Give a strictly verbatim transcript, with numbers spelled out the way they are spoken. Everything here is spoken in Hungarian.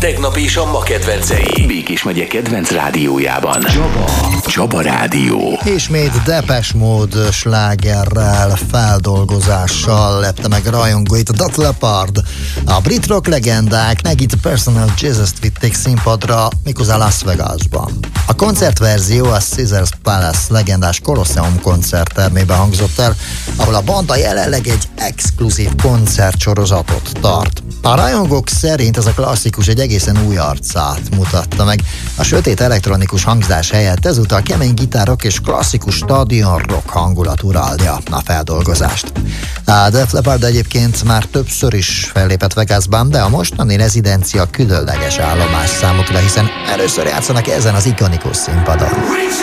tegnap és a ma kedvencei. Békés megye kedvenc rádiójában. Csaba. Csaba Rádió. Ismét Depeche Mode slágerrel, feldolgozással lepte meg rajongóit a Def Leppard. A brit rock legendák Negit Personal Jesus-t vitték színpadra, méghozzá Las Vegasban. A koncertverzió a Caesars Palace legendás Colosseum koncerttermében hangzott el, ahol a banda jelenleg egy exkluzív koncertsorozatot tart. A rajongók szerint ez a klasszikus egy egészen új arcát mutatta meg. A sötét elektronikus hangzás helyett ezúttal kemény gitárok és klasszikus stadion rock hangulat uralja a feldolgozást. A Def Leppard egyébként már többször is fellépett Vegasban, de a mostani rezidencia különleges állomás számukra, hiszen először játszanak ezen az ikonikus színpadon.